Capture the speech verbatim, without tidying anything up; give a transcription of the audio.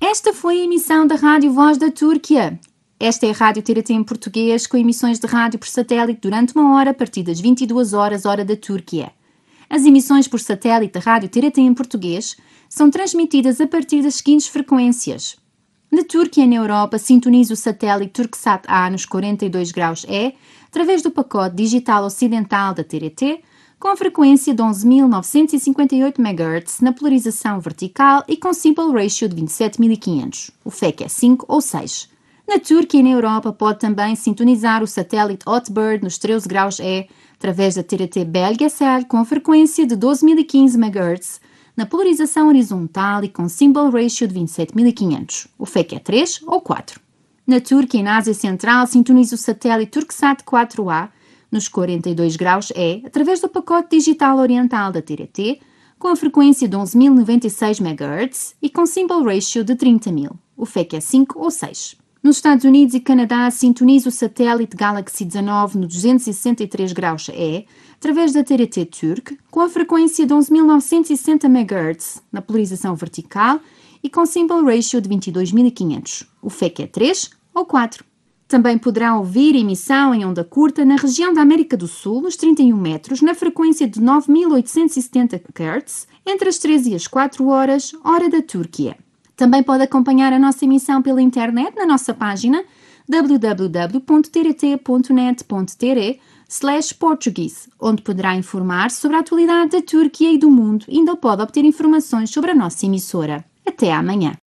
Esta foi a emissão da Rádio Voz da Turquia. Esta é a Rádio T R T em português, com emissões de rádio por satélite durante uma hora a partir das vinte e duas horas, hora da Turquia. As emissões por satélite da Rádio T R T em português são transmitidas a partir das seguintes frequências. Na Turquia e na Europa, sintonize o satélite Turksat A nos quarenta e dois graus E, através do pacote digital ocidental da T R T, com a frequência de onze mil novecentos e cinquenta e oito megahertz na polarização vertical e com simple ratio de vinte e sete mil e quinhentos. O F E C é cinco ou seis. Na Turquia e na Europa pode também sintonizar o satélite Hotbird nos treze graus E, através da T R T Belgesel com a frequência de doze mil e quinze megahertz, na polarização horizontal e com symbol ratio de vinte e sete mil e quinhentos. O F E C é três ou quatro. Na Turquia e na Ásia Central sintoniza o satélite Turksat quatro A nos quarenta e dois graus E, através do pacote digital oriental da T R T, com a frequência de onze mil e noventa e seis megahertz e com symbol ratio de trinta mil. O F E C é cinco ou seis. Nos Estados Unidos e Canadá, sintoniza o satélite Galaxy dezanove no duzentos e sessenta e três graus E, através da T R T Turk, com a frequência de onze mil novecentos e sessenta megahertz na polarização vertical e com symbol ratio de vinte e dois mil e quinhentos. O F E C é três ou quatro. Também poderá ouvir a emissão em onda curta na região da América do Sul, nos trinta e um metros, na frequência de nove mil oitocentos e setenta hertz, entre as treze e as quatro horas, hora da Turquia. Também pode acompanhar a nossa emissão pela internet na nossa página w w w ponto t r t ponto net ponto t r slash portuguese, onde poderá informar sobre a atualidade da Turquia e do mundo e ainda pode obter informações sobre a nossa emissora. Até amanhã!